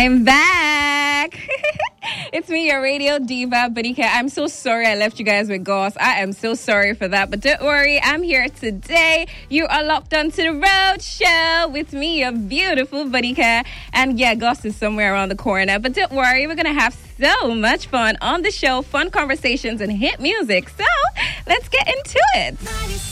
I'm back. It's me, your radio diva, Badika. I'm so sorry I left you guys with Goss. I am so sorry for that. But don't worry, I'm here today. You are locked onto the road show with me, your beautiful Badika. And yeah, Goss is somewhere around the corner. But don't worry, we're going to have so much fun on the show. Fun conversations and hit music. So let's get into it.